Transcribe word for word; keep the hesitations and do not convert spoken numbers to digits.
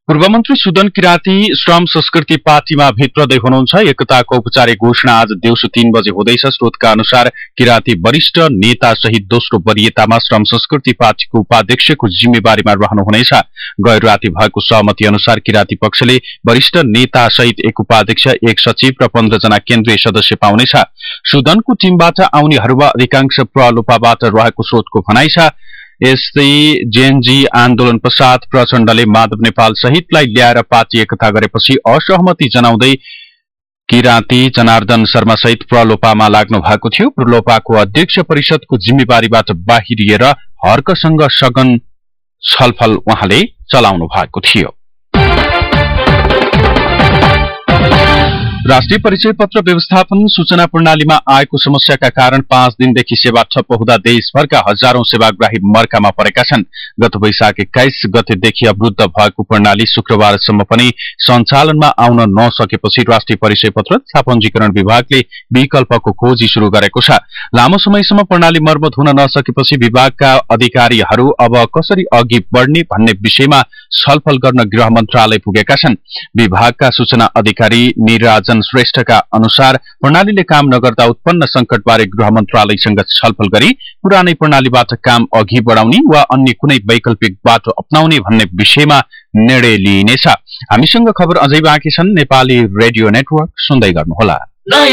पूर्व मन्त्री सुदन किराती श्रम संस्कृति पार्टीमा भित्रदै हुनुहुन्छ। एकताको औपचारिक घोषणा आज दिउँसो तीन बजे हुँदैछ। स्रोतका अनुसार किराती वरिष्ठ नेता सहित दोस्रो वरियतामा श्रम संस्कृति पार्टीको उपाध्यक्षको जिम्मेवारीमा रहनुहुनेछ। गैर राति भएको सहमति अनुसार किराती पक्षले वरिष्ठ नेता सहित एक उपाध्यक्ष, एक सचिव र पन्ध्र जना केन्द्रीय सदस्य पाउनेछ। सुदनको टीमबाट आउनेहरूमा अधिकांश प्रलोपाबाट रहेको स्रोतको भनाइ छ। यस्तै जेएनजी आन्दोलन पश्चात प्रचण्डले माधव नेपाल सहितलाई ल्याएर पार्टी एकता गरेपछि असहमति जनाउँदै किराती जनार्दन शर्मा सहित प्रलोपामा लाग्नु भएको थियो। प्रलोपाको अध्यक्ष परिषदको जिम्मेवारीबाट बाहिरिएर हर्कसँग सघन छलफल उहाँले चलाउनु भएको थियो। राष्ट्रिय परिचय पत्र व्यवस्थापन सूचना प्रणालीमा आएको समस्याका कारण पाँच दिनदेखि सेवा ठप्प हुँदा देशभरका हजारौं सेवाग्राही मर्कामा परेका छन्। गत वैशाख एक्काइस गतेदेखि अवरुद्ध भएको प्रणाली शुक्रबारसम्म पनि सञ्चालनमा आउन नसकेपछि राष्ट्रिय परिचय पत्र तथा पञ्जीकरण विभागले विकल्पको खोजी शुरू गरेको छ। लामो समयसम्म प्रणाली मर्मत हुन नसकेपछि विभागका अधिकारीहरू अब कसरी अघि बढ्ने भन्ने विषयमा छलफल गर्न गृह मन्त्रालय पुगेका छन्। विभागका सूचना अधिकारी निराजन श्रेष्ठका अनुसार प्रणालीले काम नगर्दा उत्पन्न संकटबारे गृह मन्त्रालयसँग छलफल गरी पुरानै प्रणालीबाट काम अघि बढाउने वा अन्य कुनै वैकल्पिक बाटो अपनाउने भन्ने विषयमा निर्णय लिइनेछ। हामीसँग खबर अझै बाँकी छन्। नेपाली रेडियो नेटवर्क सुन्दै गर्नुहोला।